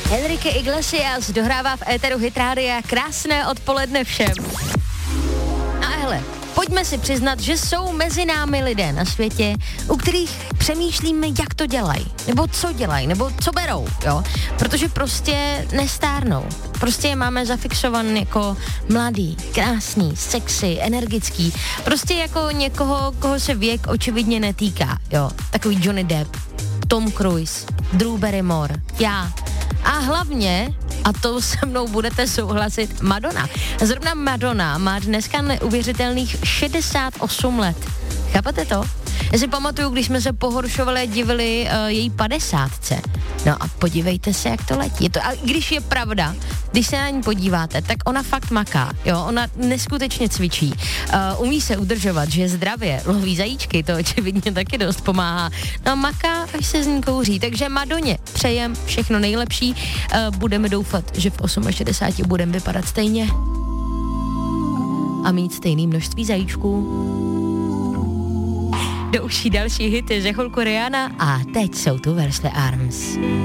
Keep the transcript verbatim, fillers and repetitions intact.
Enrique Iglesias dohrává v éteru Hit Rádia. Krásné odpoledne všem. A hele, pojďme si přiznat, že jsou mezi námi lidé na světě, u kterých přemýšlíme, jak to dělají, nebo co dělají, nebo co berou, jo? Protože prostě nestárnou. Prostě je máme zafixovaný jako mladý, krásný, sexy, energický. Prostě jako někoho, koho se věk očividně netýká, jo? Takový Johnny Depp, Tom Cruise, Drew Barrymore, já. A hlavně, a to se mnou budete souhlasit, Madonna. Zrovna Madonna má dneska neuvěřitelných šedesát osm let. Chápete to? Já si pamatuju, když jsme se pohoršovali a divili uh, její padesátce. No a podívejte se, jak to letí. Je to, a když je pravda, když se na ní podíváte, tak ona fakt maká, jo, ona neskutečně cvičí. Uh, umí se udržovat, že zdravě, loví zajíčky, to očividně taky dost pomáhá. No a maká, až se z ní kouří. Takže Madoně přejem všechno nejlepší. Uh, budeme doufat, že v šedesáti osmi budeme vypadat stejně a mít stejné množství zajíčků. Do uší další hity ze chvilku Rihanna a teď jsou tu Wesley Arms.